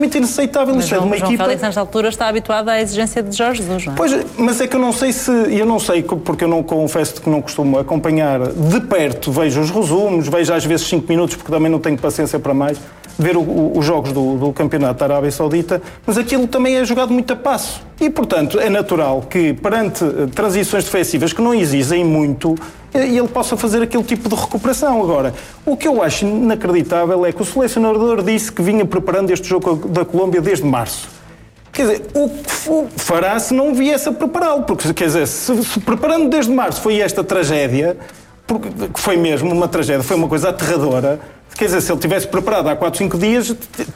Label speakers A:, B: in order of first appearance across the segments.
A: muito inaceitável.
B: Mas João Félix, nesta altura, está habituado à exigência de Jorge Jesus, não é?
A: Pois, mas é que eu não sei, porque eu não confesso que não costumo acompanhar de perto, vejo os resumos, vejo às vezes 5 minutos, porque também não tenho paciência para mais, ver os jogos do Campeonato da Arábia Saudita, mas aquilo também é jogado muito a passo. E, portanto, é natural que, perante transições defensivas que não exigem muito, ele possa fazer aquele tipo de recuperação. Agora, o que eu acho inacreditável é que o selecionador disse que vinha preparando este jogo da Colômbia desde março. Quer dizer, o que fará se não viesse a prepará-lo? Porque, quer dizer, se preparando desde março foi esta tragédia, porque foi mesmo uma tragédia, foi uma coisa aterradora. Quer dizer, se ele tivesse preparado há 4, 5 dias,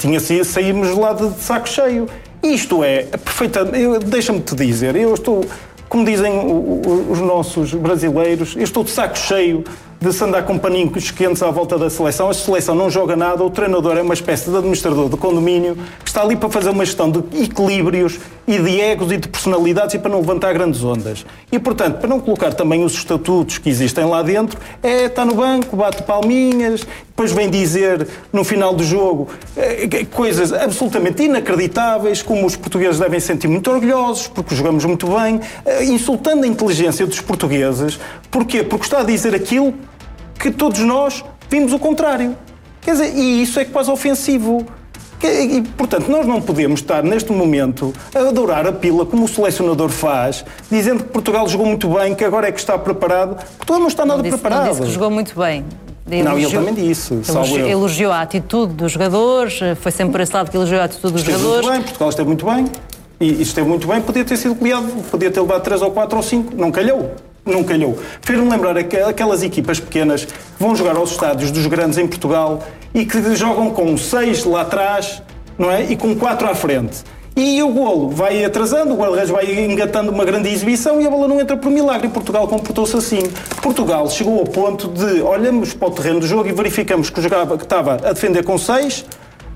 A: saímos lá de saco cheio. Isto é perfeitamente... Deixa-me te dizer, eu estou... Como dizem os nossos brasileiros, eu estou de saco cheio de se andar com paninhos quentes à volta da seleção. A seleção não joga nada, o treinador é uma espécie de administrador de condomínio que está ali para fazer uma gestão de equilíbrios e de egos e de personalidades e para não levantar grandes ondas. E, portanto, para não colocar também os estatutos que existem lá dentro, está no banco, bate palminhas, depois vem dizer, no final do jogo, coisas absolutamente inacreditáveis, como os portugueses devem sentir muito orgulhosos, porque jogamos muito bem, insultando a inteligência dos portugueses. Porquê? Porque está a dizer aquilo que todos nós vimos o contrário. Quer dizer, e isso é quase ofensivo. E, portanto, nós não podemos estar, neste momento, a adorar a pila, como o selecionador faz, dizendo que Portugal jogou muito bem, que agora é que está preparado. Portugal não está nada preparado.
B: Não disse que jogou muito bem.
A: Ele também disse.
B: Elogiou a atitude dos jogadores, foi sempre por esse lado que elogiou a atitude dos jogadores.
A: Muito bem, Portugal esteve muito bem. E esteve muito bem, podia ter sido goleado, podia ter levado 3 ou 4 ou 5, não calhou. Não calhou. Fez-me lembrar aquelas equipas pequenas que vão jogar aos estádios dos grandes em Portugal e que jogam com 6 lá atrás, não é? E com 4 à frente. E o golo vai atrasando, o guarda-redes vai engatando uma grande exibição e a bola não entra por milagre. E Portugal comportou-se assim. Portugal chegou ao ponto de olhamos para o terreno do jogo e verificamos que estava a defender com 6,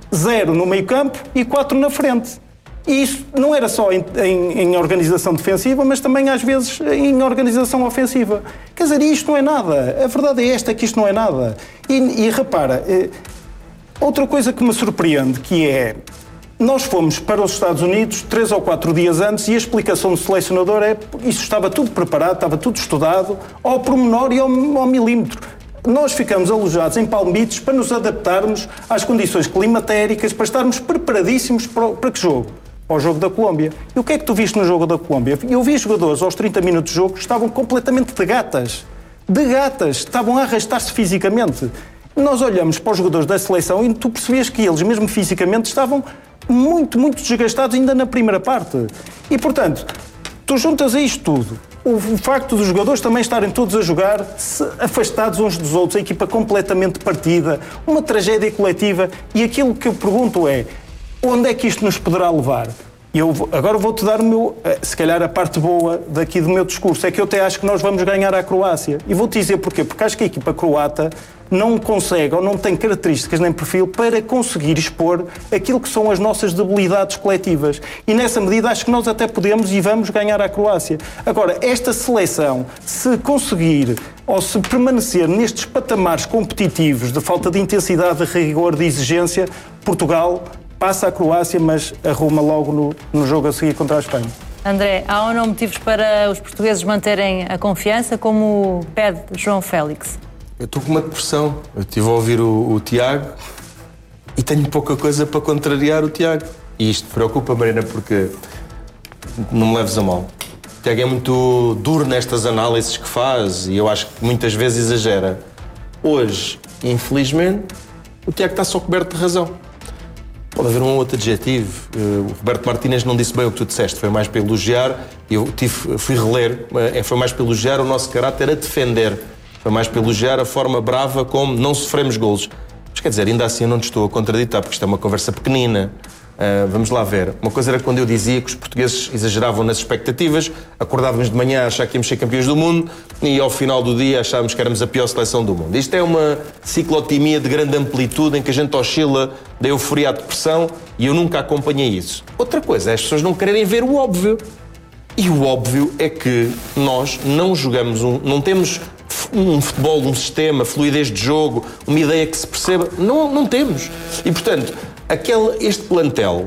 A: 0 no meio-campo e 4 na frente. E isso não era só em organização defensiva, mas também às vezes em organização ofensiva. Quer dizer, isto não é nada. A verdade é esta, que isto não é nada. E repara, outra coisa que me surpreende, que é, nós fomos para os Estados Unidos 3 ou 4 dias antes e a explicação do selecionador é que isso estava tudo preparado, estava tudo estudado, ao pormenor e ao milímetro. Nós ficamos alojados em Palm Beach para nos adaptarmos às condições climatéricas, para estarmos preparadíssimos para que jogo? Ao jogo da Colômbia. E o que é que tu viste no jogo da Colômbia? Eu vi jogadores aos 30 minutos de jogo que estavam completamente de gatas, estavam a arrastar-se fisicamente. Nós olhamos para os jogadores da seleção e tu percebias que eles, mesmo fisicamente, estavam muito, muito desgastados ainda na primeira parte. E, portanto, tu juntas a isto tudo, o facto dos jogadores também estarem todos a jogar afastados uns dos outros, a equipa completamente partida, uma tragédia coletiva, e aquilo que eu pergunto é, onde é que isto nos poderá levar? Agora vou-te dar se calhar a parte boa daqui do meu discurso, é que eu até acho que nós vamos ganhar à Croácia. E vou-te dizer porquê, porque acho que a equipa croata não consegue ou não tem características nem perfil para conseguir expor aquilo que são as nossas debilidades coletivas. E nessa medida acho que nós até podemos e vamos ganhar à Croácia. Agora, esta seleção, se conseguir ou se permanecer nestes patamares competitivos de falta de intensidade, de rigor, de exigência, Portugal passa a Croácia, mas arruma logo no jogo a seguir contra a Espanha.
B: André, há ou não motivos para os portugueses manterem a confiança, como pede João Félix?
C: Eu estou com uma depressão. Eu estive a ouvir o Tiago e tenho pouca coisa para contrariar o Tiago. E isto preocupa, Marina, porque não me leves a mal. O Tiago é muito duro nestas análises que faz e eu acho que muitas vezes exagera. Hoje, infelizmente, o Tiago está só coberto de razão. Pode haver um outro adjetivo. O Roberto Martínez não disse bem o que tu disseste, foi mais para elogiar. Eu fui reler, foi mais para elogiar o nosso caráter a defender. Foi mais para elogiar a forma brava como não sofremos golos. Mas quer dizer, ainda assim eu não te estou a contraditar, porque isto é uma conversa pequenina. Vamos lá ver. Uma coisa era quando eu dizia que os portugueses exageravam nas expectativas, acordávamos de manhã a achar que íamos ser campeões do mundo e ao final do dia achávamos que éramos a pior seleção do mundo. Isto é uma ciclotimia de grande amplitude em que a gente oscila da euforia à depressão e eu nunca acompanhei isso. Outra coisa é as pessoas não quererem ver o óbvio. E o óbvio é que nós não jogamos, não temos um futebol, um sistema, fluidez de jogo, uma ideia que se perceba. Não temos. E, portanto, este plantel